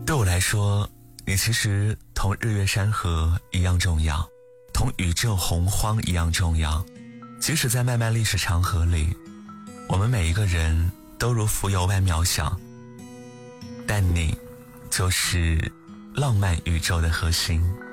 对我来说，你其实同日月山河一样重要，同宇宙洪荒一样重要。即使在漫漫历史长河里，我们每一个人都如蜉蝣般渺小，但你就是浪漫宇宙的核心。